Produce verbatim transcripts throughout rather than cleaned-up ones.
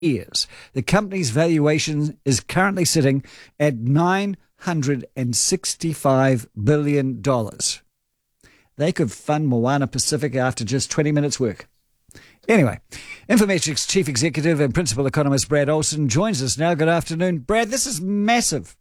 years. The company's valuation is currently sitting at nine hundred sixty-five billion dollars. They could fund Moana Pacific after just twenty minutes work. Anyway, Infometrics Chief Executive and Principal Economist Brad Olson joins us now. Good afternoon. Brad, this is massive.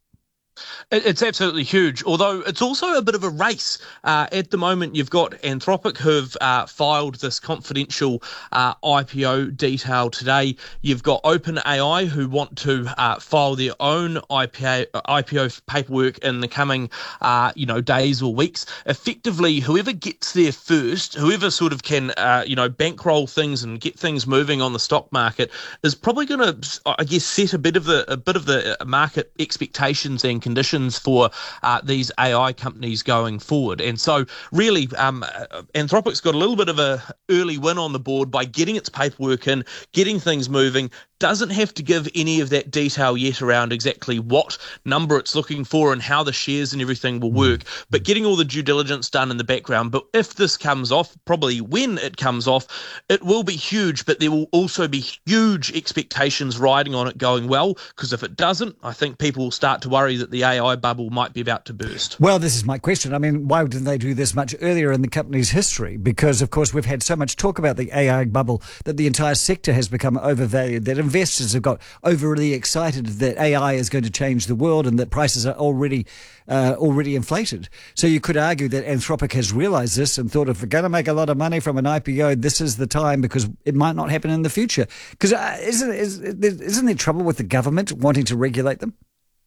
It's absolutely huge, although it's also a bit of a race. Uh, at the moment, you've got Anthropic who've uh, filed this confidential uh, I P O detail today. You've got OpenAI who want to uh, file their own I P O, I P O paperwork in the coming uh, you know, days or weeks. Effectively, whoever gets there first, whoever sort of can uh, you know, bankroll things and get things moving on the stock market is probably going to, I guess, set a bit of the a bit of the market expectations and conditions for uh, these A I companies going forward. And so really um, Anthropic's got a little bit of a early win on the board by getting its paperwork in, getting things moving. Doesn't have to give any of that detail yet around exactly what number it's looking for and how the shares and everything will work, but getting all the due diligence done in the background. But if this comes off, probably when it comes off, it will be huge, but there will also be huge expectations riding on it going well, because if it doesn't, I think people will start to worry that the A I bubble might be about to burst. Well, this is my question. I mean, why didn't they do this much earlier in the company's history? Because, of course, we've had so much talk about the A I bubble that the entire sector has become overvalued, that investors have got overly excited that A I is going to change the world and that prices are already uh, already inflated. So you could argue that Anthropic has realized this and thought, if we're going to make a lot of money from an I P O, this is the time, because it might not happen in the future. Because uh, isn't, is, isn't there trouble with the government wanting to regulate them?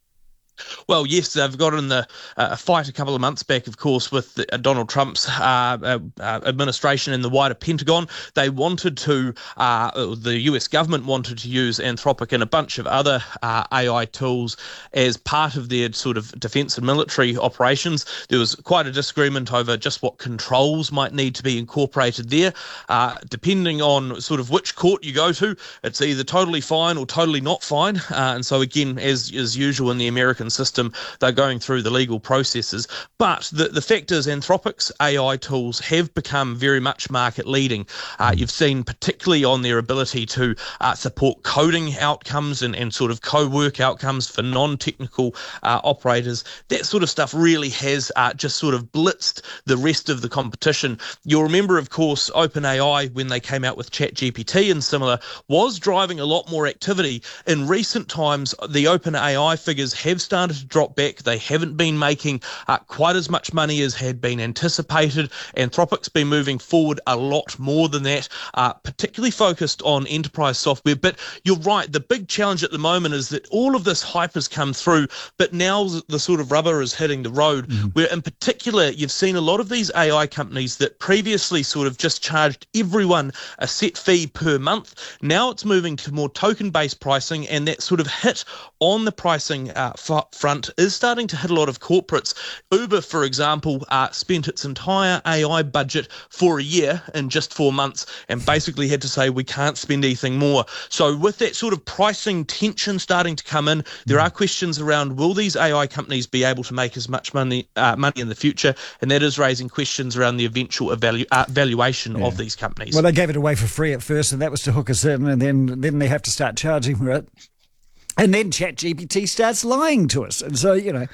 Well, yes, they've got in the uh, fight a couple of months back, of course, with the, uh, Donald Trump's uh, uh, uh, administration and the wider Pentagon. They wanted to, uh, the U S government wanted to use Anthropic and a bunch of other uh, A I tools as part of their sort of defence and military operations. There was quite a disagreement over just what controls might need to be incorporated there. Uh, depending on sort of which court you go to, it's either totally fine or totally not fine. Uh, and so, again, as, as usual in the American system, they're going through the legal processes. But the, the fact is, Anthropic's A I tools have become very much market leading. Uh, you've seen particularly on their ability to uh, support coding outcomes and, and sort of co-work outcomes for non-technical uh, operators. That sort of stuff really has uh, just sort of blitzed the rest of the competition. You'll remember, of course, OpenAI, when they came out with ChatGPT and similar, was driving a lot more activity. In recent times, the OpenAI figures have started to drop back. They haven't been making uh, quite as much money as had been anticipated. Anthropic's been moving forward a lot more than that, uh, particularly focused on enterprise software. But you're right, the big challenge at the moment is that all of this hype has come through, but now the sort of rubber is hitting the road, mm. where in particular you've seen a lot of these A I companies that previously sort of just charged everyone a set fee per month. Now it's moving to more token-based pricing, and that sort of hit on the pricing uh, f- front is starting to hit a lot of corporates. Uber, for example, uh, spent its entire A I budget for a year in just four months and basically had to say we can't spend anything more. So with that sort of pricing tension starting to come in, there are questions around, will these A I companies be able to make as much money uh, money in the future? And that is raising questions around the eventual evalu- uh, valuation yeah. of these companies. Well, they gave it away for free at first, and that was to hook us in, and then, then they have to start charging for it. And then ChatGPT starts lying to us. And so, you know,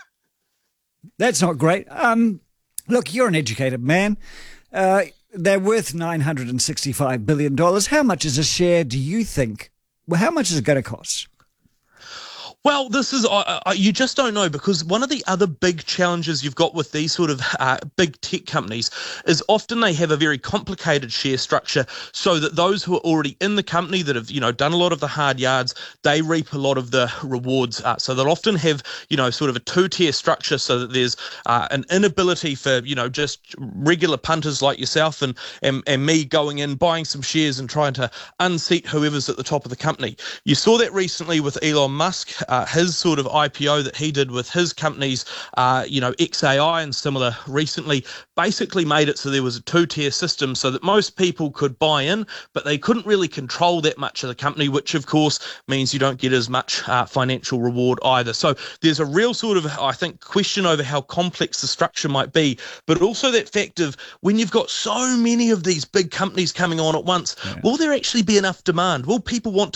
that's not great. Um, look, you're an educated man. Uh, they're worth nine hundred sixty-five billion dollars. How much is a share, do you think? Well, how much is it going to cost? Well, this is, uh, uh, you just don't know, because one of the other big challenges you've got with these sort of uh, big tech companies is often they have a very complicated share structure, so that those who are already in the company that have, you know, done a lot of the hard yards, they reap a lot of the rewards. Uh, so they'll often have, you know, sort of a two-tier structure, so that there's uh, an inability for, you know, just regular punters like yourself and, and, and me going in, buying some shares and trying to unseat whoever's at the top of the company. You saw that recently with Elon Musk. Uh, uh, his sort of I P O that he did with his companies, uh, you know, X A I and similar recently, basically made it so there was a two-tier system so that most people could buy in, but they couldn't really control that much of the company, which of course means you don't get as much uh, financial reward either. So there's a real sort of, I think, question over how complex the structure might be, but also that fact of when you've got so many of these big companies coming on at once, yeah. will there actually be enough demand? Will people want